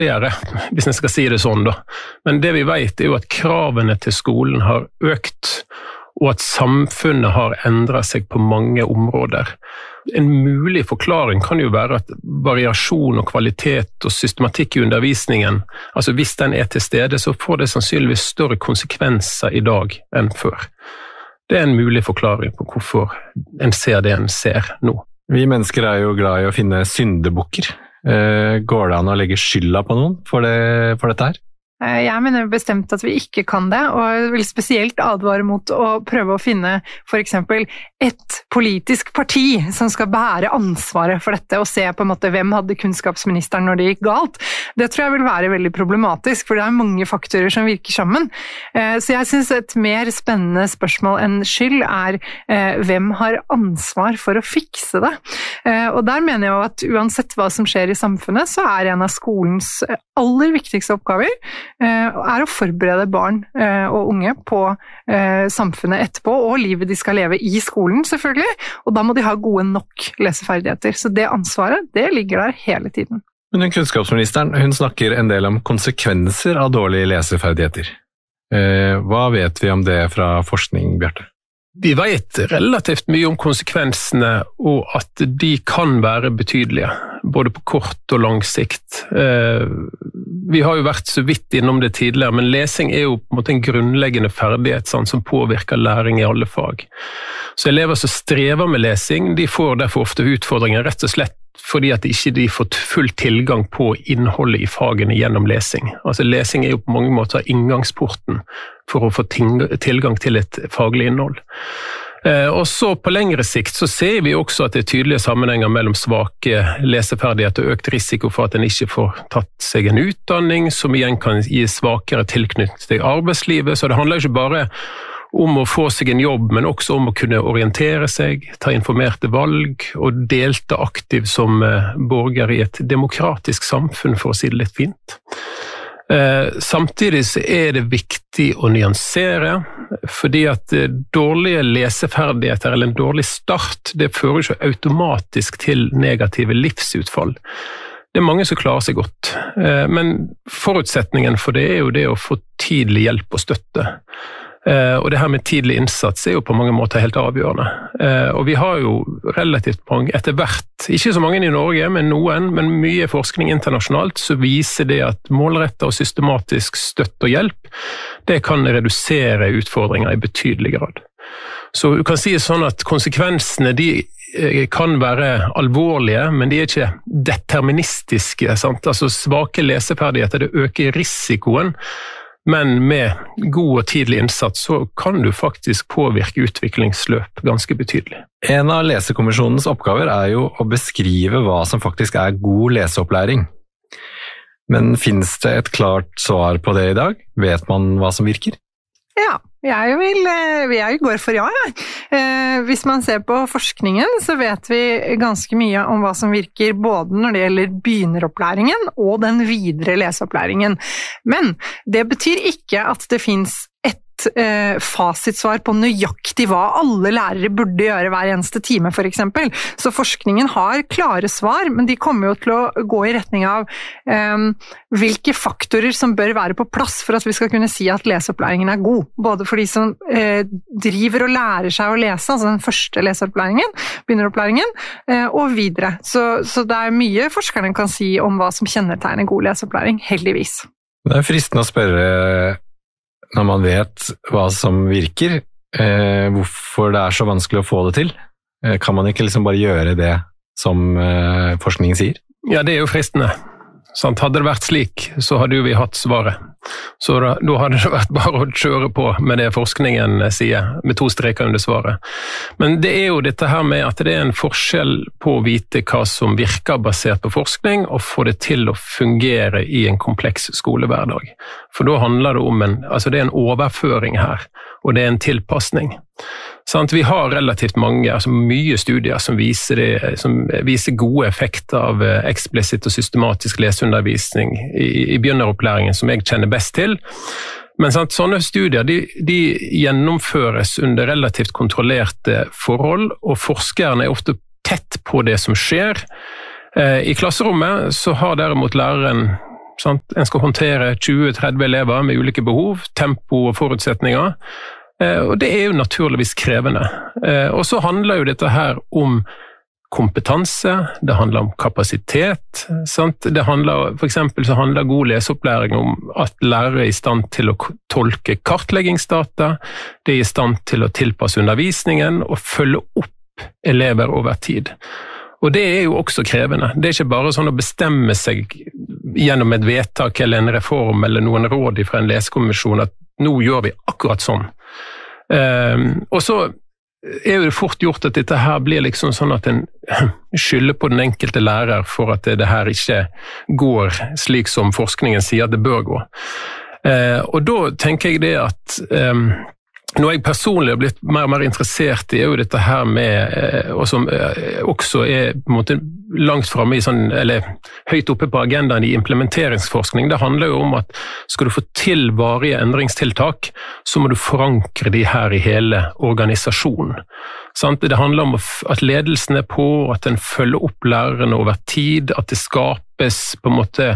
dårligere, hvis jeg skal si det sånn da. Men det vi vet jo at kravene til skolen har økt, og at samfunnet har endret seg på mange områder. En mulig forklaring kan jo være at variasjon og kvalitet og systematikk i undervisningen, altså hvis den er til stede, så får det sannsynligvis større konsekvenser i dag enn før. Det er en mulig forklaring på hvorfor en ser det en ser nå. Vi mennesker er jo glad i å finne syndebukker. Går det an å legge skylda på noen for dette her? Jeg mener bestemt at vi ikke kan det, og jeg vil spesielt advare mot å prøve å finne for eksempel et politisk parti som skal bære ansvaret for dette, og se på en måte hvem hadde kunnskapsministeren når det gikk galt. Det tror jeg vil være veldig problematisk, for det er mange faktorer som virker sammen. Så jeg synes et mer spennende spørsmål enn skyld er hvem har ansvar for å fikse det. Og der mener jeg at uansett hva som skjer i samfunnet, så er en av skolens aller viktigste oppgaver er å forberede barn og unge på samfunnet etterpå, og livet de skal leve i skolen selvfølgelig, og da må de ha gode nok leseferdigheter. Så det ansvaret, det ligger der hele tiden. Men kunnskapsministeren, hun snakker en del om konsekvenser av dårlige leseferdigheter. Hva vet vi om det fra forskning, Bjarte? Vi vet relativt mye om konsekvensene, og at de kan være betydelige, både på kort og lang sikt. Vi har jo vært så vidt innom det tidligere, men lesing er jo på en måte en grunnleggende ferdighet som påvirker læring i alle fag. Så elever som strever med lesing, de får derfor ofte utfordringer, rett og slett fordi at ikke de får full tilgang på innholdet i fagene gjennom lesing. Altså lesing er jo på mange måter inngangsporten for å få tilgang til et faglig innhold. Og så på lengre sikt så ser vi også at det er tydelige sammenhenger mellom svake leseferdigheter og økt risiko for at en ikke får tatt seg en utdanning, som igjen kan gi svakere tilknytning til arbeidslivet. Så det handler ikke bare om å få seg en jobb, men også om å kunne orientere seg, ta informerte valg og delta aktivt som borger i et demokratisk samfunn, for å si det litt fint. Samtidig så er det viktig å nyansere, fordi at dårlige leseferdigheter eller en dårlig start, det fører ikke automatisk til negative livsutfall. Det er mange som klarer seg godt, men forutsetningen for det er jo det å få tidlig hjelp og støtte. Og det her med tidlig innsats er jo på mange måter helt avgjørende. Og vi har jo relativt mange, etter hvert, ikke så mange i Norge, men noen, men mye forskning internasjonalt, så viser det at målrettet og systematisk støtte og hjelp, det kan redusere utfordringer i betydelig grad. Så du kan si sånn at konsekvensene, de kan være alvorlige, men de er ikke deterministiske, sant? Altså svake leseferdigheter, det øker risikoen, men med god og tidlig innsats så kan du faktisk påvirke utviklingsløp ganske betydelig. En av lesekommisjonens oppgaver er jo å beskrive hva som faktisk er god leseopplæring. Men finnes det et klart svar på det i dag? Vet man hva som virker? Ja, jeg går for ja. Hvis man ser på forskningen, så vet vi ganske mye om hva som virker både når det gjelder begynneropplæringen og den videre leseopplæringen. Men det betyr ikke at det finnes et fasitsvar på nøyaktig hva alle lærere burde gjøre hver eneste time, for eksempel. Så forskningen har klare svar, men de kommer jo til å gå i retning av hvilke faktorer som bør være på plass for at vi skal kunne si at leseopplæringen er god. Både for de som driver og lærer seg å lese, altså den første leseopplæringen, begynneropplæringen, og videre. Så det er mye forskerne kan si om hva som kjennetegner god leseopplæring, heldigvis. Det er fristende å spørre, når man vet hva som virker, hvorfor det er så vanskelig å få det til. Kan man ikke liksom bare gjøre det som forskningen sier? Ja, det er jo fristende. Sant? Hadde det vært slik, så hadde jo vi hatt svaret. Så da hadde det vært bare å kjøre på med det forskningen sier, med 2 streker under svaret. Men det er jo dette her med at det er en forskjell på å vite hva som virker basert på forskning, og få det til å fungere i en kompleks skolehverdag. For da handler det om det er en overføring her, og det er en tilpasning. Sant? Vi har relativt mange, mye studier som viser gode effekter av eksplisitt og systematisk leseundervisning i begynneropplæringen, som jeg kjenner best til. Men sånne studier de gjennomføres under relativt kontrollerte forhold, og forskerne er ofte tett på det som skjer. I klasserommet så har derimot læreren Sant? En skal håndtere 20-30 elever med ulike behov, tempo og forutsetninger, og det er jo naturligvis krevende. Og så handler jo dette her om kompetanse, det handler om kapasitet, sant? Det handler, for eksempel så handler god leseopplæring om at lærere er i stand til å tolke kartleggingsdata, det er i stand til å tilpasse undervisningen og følge opp elever over tid. Og det er jo også krevende. Det er ikke bare sånn å bestemme seg gjennom et vedtak eller en reform eller noen råd fra en lesekommisjon at nå gjør vi akkurat sånn. Og så er jo det fort gjort at dette her blir liksom sånn at en skylder på den enkelte lærer for at det her ikke går slik som forskningen sier at det bør gå. Og da tenker jeg det at noe jeg personlig har blitt mer og mer interessert i er jo dette her med, og som også er på en måte langt fremme i sånn, eller høyt oppe på agendaen i implementeringsforskning. Det handler jo om at skal du få til varige endringstiltak, så må du forankre de her i hele organisasjonen. Det handler om at ledelsen er på, at den følger opp lærerne over tid, at det skapes på en måte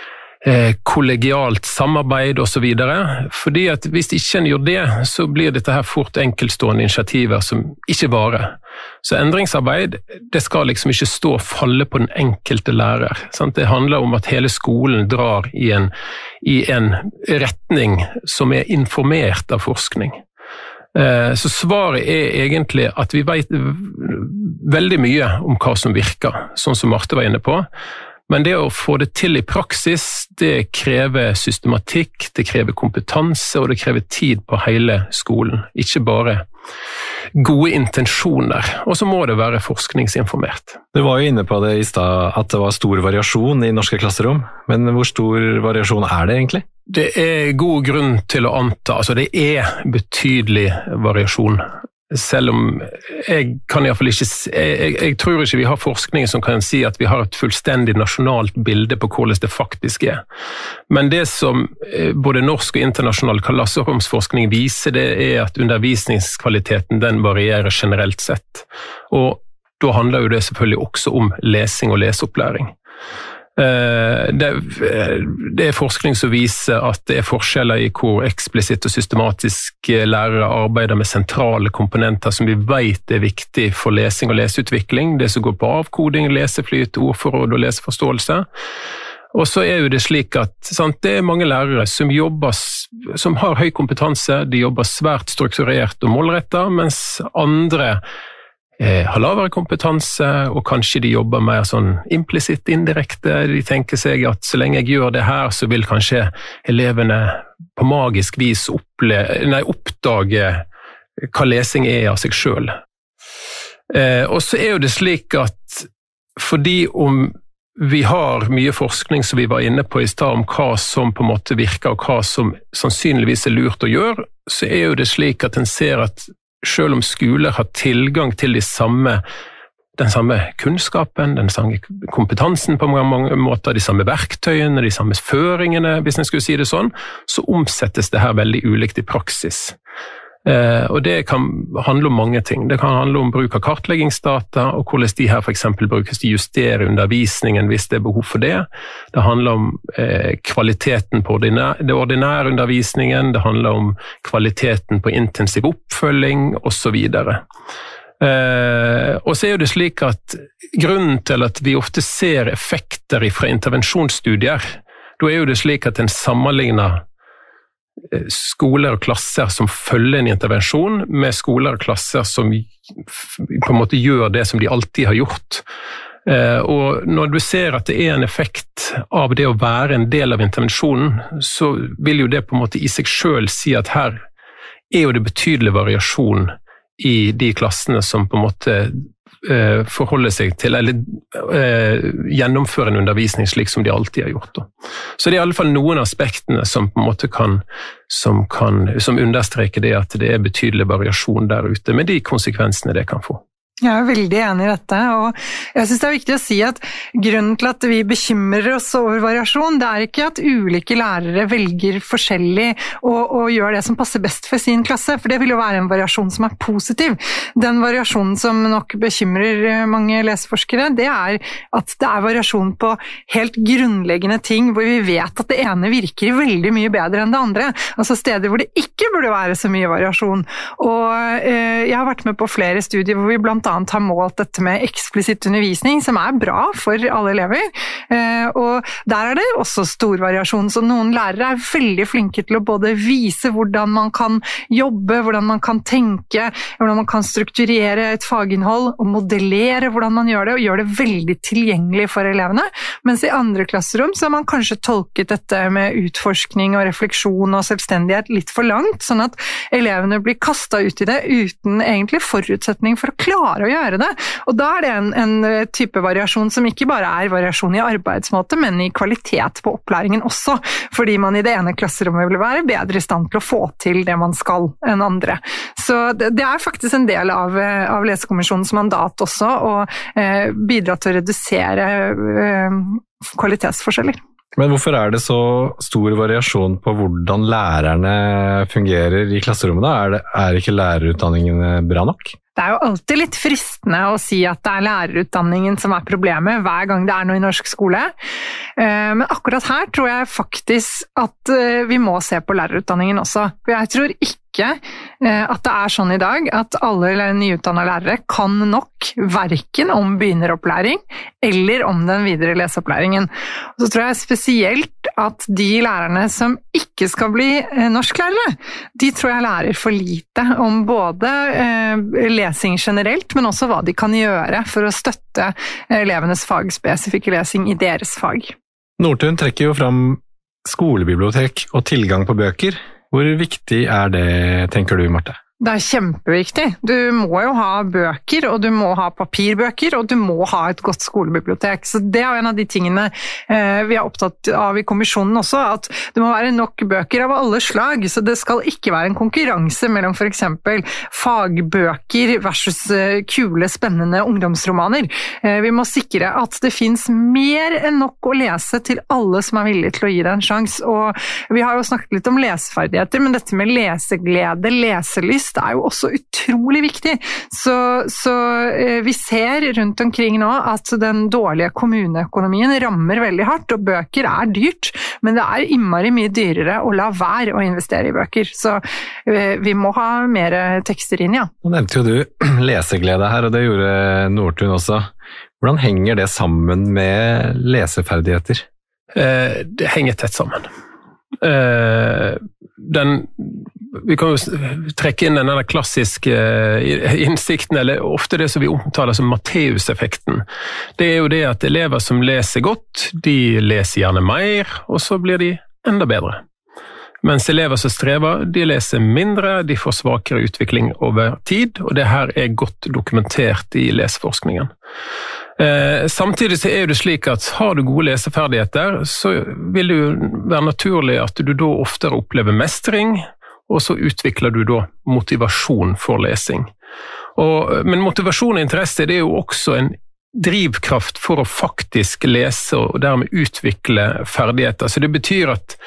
kollegialt samarbeid og så videre, fordi at hvis ikke en gjør det, så blir dette her fort enkeltstående initiativer som ikke varer. Så endringsarbeid, det skal liksom ikke stå og falle på den enkelte lærer. Sant? Det handler om at hele skolen drar i en retning som er informert av forskning. Så svaret er egentlig at vi vet veldig mye om hva som virker, sånn som Marte var inne på. Men det å få det til i praksis, det krever systematikk, det krever kompetanse, og det krever tid på hele skolen. Ikke bare gode intensjoner, og så må det være forskningsinformert. Du var jo inne på det i stad, at det var stor variasjon i norske klasserom, men hvor stor variasjon er det egentlig? Det er god grunn til å anta, altså det er betydelig variasjon. Selv om jeg kan I hvert fall ikke, jeg tror ikke vi har forskning som kan si at vi har et fullstendig nasjonalt bilde på hvordan det faktisk er. Men det som både norsk og internasjonal klasseromsforskning viser, det er at undervisningskvaliteten den varierer generelt sett. Og da handler jo det selvfølgelig også om lesing og leseopplæring. Det er forskning som viser at det er forskjeller i hvor eksplisitt og systematisk lærere arbeider med sentrale komponenter som vi vet er viktig for lesing og leseutvikling, det som går på avkoding, leseflyt, ordforråd og leseforståelse. Og så er jo det slik at det er mange lærere som som har høy kompetanse, de jobber svært strukturert og målrettet, mens andre har lavere kompetanse, og kanskje de jobber mer sånn implisitt, indirekte. De tenker seg at så lenge jeg gjør det her, så vil kanskje elevene på magisk vis oppdage hva lesing er av seg selv. Og så er jo det slik at fordi om vi har mye forskning som vi var inne på i stad om hva som på en måte virker, og hva som sannsynligvis er lurt å gjøre, så er jo det slik at en ser at selv om skoler har tilgang til den samme kunnskapen, den samme kompetansen på mange måter, de samme verktøyene, de samme føringene, hvis jeg skulle si det sånn, så omsettes det her veldig ulikt i praksis. Og det kan handle om mange ting. Det kan handle om bruk av kartleggingsdata, og hvordan de her for eksempel brukes til å justere undervisningen hvis det er behov for det. Det handler om kvaliteten på det ordinære undervisningen, det handler om kvaliteten på intensiv oppfølging, og så videre. Og så er jo det slik at grunnen til at vi ofte ser effekter fra intervensjonsstudier, da er jo det slik at en sammenligner skoler og klasser som følger en intervensjon med skoler og klasser som på en måte gjør det som de alltid har gjort. Og når du ser at det er en effekt av det å være en del av intervensjonen, så vil jo det på en måte i seg selv si at her er jo det betydelig variasjon i de klassene som på en måte forholde seg til, eller gjennomføre en undervisning slik som de alltid har gjort. Så det er i alle fall noen aspektene som på en måte som understreker det at det er betydelig variasjon der ute, med de konsekvensene det kan få. Jeg er veldig enig i dette, og jeg synes det er viktig å si at grunnen til at vi bekymrer oss over variasjon, det er ikke at ulike lærere velger forskjellig og gjør det som passer best for sin klasse, for det vil jo være en variasjon som er positiv. Den variasjonen som nok bekymrer mange leseforskere, det er at det er variasjon på helt grunnleggende ting, hvor vi vet at det ene virker veldig mye bedre enn det andre, altså steder hvor det ikke burde være så mye variasjon. Og jeg har vært med på flere studier hvor vi blant annet har målt dette med eksplisitt undervisning, som er bra for alle elever. Og der er det også stor variasjon, så noen lærere er veldig flinke til å både vise hvordan man kan jobbe, hvordan man kan tenke, hvordan man kan strukturere et faginnhold, og modellere hvordan man gjør det, og gjøre det veldig tilgjengelig for elevene. Mens i andre klasserom så har man kanskje tolket dette med utforskning og refleksjon og selvstendighet litt for langt, sånn at elevene blir kastet ut i det uten egentlig forutsetning for å klare å gjøre det. Og da er det en type variasjon som ikke bare er variasjon i arbeidsmåte, men i kvalitet på opplæringen også, fordi man i det ene klasserommet vil være bedre i stand til å få til det man skal enn andre. Så det er faktisk en del av Lesekommisjonens mandat også, å bidra til å redusere kvalitetsforskjeller. Men hvorfor er det så stor variasjon på hvordan lærerne fungerer i klasserommene? Er ikke lærerutdanningene bra nok? Det er jo alltid litt fristende å si at det er lærerutdanningen som er problemet hver gang det er noe i norsk skole. Men akkurat her tror jeg faktisk at vi må se på lærerutdanningen også. For jeg tror ikke at det er sånn i dag at alle nyutdannede lærere kan nok verken om begynneropplæring eller om den videre leseopplæringen. Og så tror jeg spesielt at de lærerne som ikke skal bli norsklærere, de tror jeg lærer for lite om både lesing generelt, men også hva de kan gjøre for å støtte elevenes fagspesifikke lesing i deres fag. Nordtun trekker jo fram skolebibliotek og tilgang på bøker. Hvor viktig er det, tenker du, Marte? Det er kjempeviktig. Du må jo ha bøker, og du må ha papirbøker, og du må ha et godt skolebibliotek. Så det er en av de tingene vi er opptatt av i kommisjonen også, at det må være nok bøker av alle slag, så det skal ikke være en konkurranse mellom for eksempel fagbøker versus kule, spennende ungdomsromaner. Vi må sikre at det finnes mer enn nok å lese til alle som er villige til å gi det en sjans. Og vi har jo snakket litt om leseferdigheter, men dette med leseglede, leselyst, det er jo også utrolig viktig. Så vi ser rundt omkring nå at den dårlige kommuneøkonomien rammer veldig hardt, og bøker er dyrt, men det er innmari mye dyrere å la være å investere i bøker. Så vi må ha mer tekster inn, ja. Nå nevnte jo du leseglede her, og det gjorde Nordtun også. Hvordan henger det sammen med leseferdigheter? Det henger tett sammen. Vi kan jo trekke inn denne klassiske innsikten, eller ofte det som vi omtaler som Matteus-effekten. Det er jo det at elever som leser godt, de leser gjerne mer, og så blir de enda bedre. Mens elever som strever, de leser mindre, de får svakere utvikling over tid, og det her er godt dokumentert i leseforskningen. Samtidig så er det slik at har du gode leseferdigheter, så vil det jo være naturlig at du da oftere opplever mestring, og så utvikler du da motivasjon for lesing. Men motivasjon og interesse, det er jo også en drivkraft for å faktisk lese og dermed utvikle ferdigheter. Så det betyr at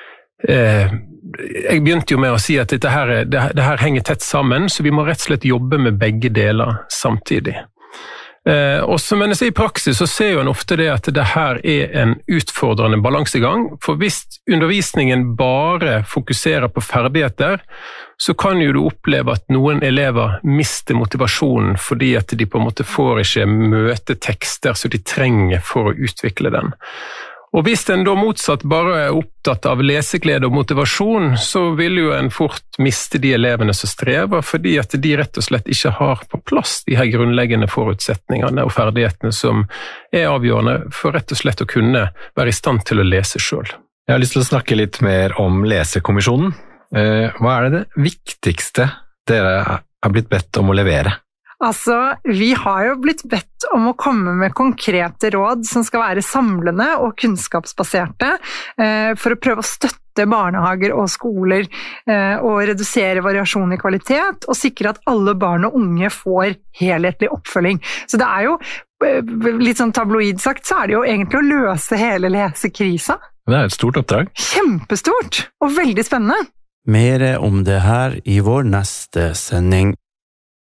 jeg begynte jo med å si at det her henger tett sammen, så vi må rett og slett jobbe med begge deler samtidig. Men i praksis så ser jo en ofte det at det her er en utfordrende balansegang, for hvis undervisningen bare fokuserer på ferdigheter, så kan jo du oppleve at noen elever mister motivasjonen fordi at de på en måte får ikke møte tekster som de trenger for å utvikle den. Og hvis en da motsatt bare er opptatt av leseglede og motivasjon, så vil jo en fort miste de elevene som strever, fordi at de rett og slett ikke har på plass de her grunnleggende forutsetningene og ferdighetene som er avgjørende for rett og slett å kunne være i stand til å lese selv. Jeg har lyst til å snakke litt mer om Lesekommisjonen. Hva er det viktigste dere har blitt bedt om å levere? Altså, vi har jo blitt bedt om å komme med konkrete råd som skal være samlende og kunnskapsbaserte for å prøve å støtte barnehager og skoler og redusere variasjon i kvalitet og sikre at alle barn og unge får helhetlig oppfølging. Så det er jo, litt sånn tabloid sagt, så er det jo egentlig å løse hele lesekrisa. Det er et stort oppdrag. Kjempestort og veldig spennende. Mer om det her i vår neste sending.